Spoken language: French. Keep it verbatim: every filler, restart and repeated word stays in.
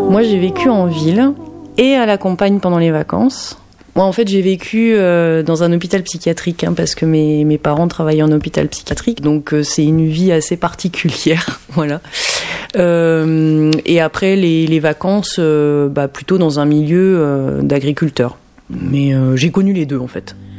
Moi, j'ai vécu en ville et à la campagne pendant les vacances. Moi, en fait, j'ai vécu euh, dans un hôpital psychiatrique hein, parce que mes, mes parents travaillaient en hôpital psychiatrique. Donc, euh, c'est une vie assez particulière. Voilà. Euh, et après, les, les vacances, euh, bah, plutôt dans un milieu euh, d'agriculteurs. Mais euh, j'ai connu les deux, en fait.